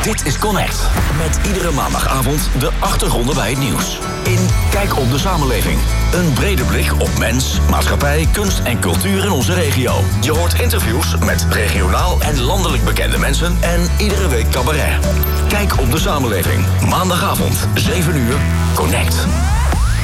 Dit is Connect. Met iedere maandagavond de achtergronden bij het nieuws. In Kijk op de samenleving. Een brede blik op mens, maatschappij, kunst en cultuur in onze regio. Je hoort interviews met regionaal en landelijk bekende mensen en iedere week cabaret. Kijk op de samenleving. Maandagavond, 7 uur, Connect.